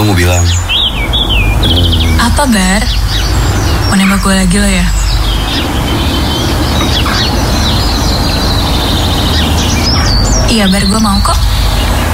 mau bilang. Apa, Bar? Mau nembak gue lagi lo ya? Iya, Bar, gue mau kok.